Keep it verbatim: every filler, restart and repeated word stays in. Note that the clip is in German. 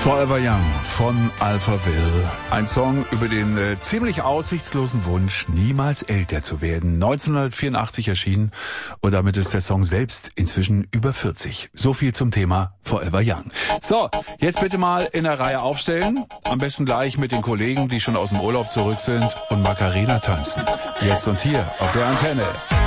Forever Young von Alphaville. Ein Song über den äh, ziemlich aussichtslosen Wunsch, niemals älter zu werden. neunzehnhundertvierundachtzig erschienen und damit ist der Song selbst inzwischen über vierzig. So viel zum Thema Forever Young. So, jetzt bitte mal in der Reihe aufstellen. Am besten gleich mit den Kollegen, die schon aus dem Urlaub zurück sind und Macarena tanzen. Jetzt und hier auf der Antenne.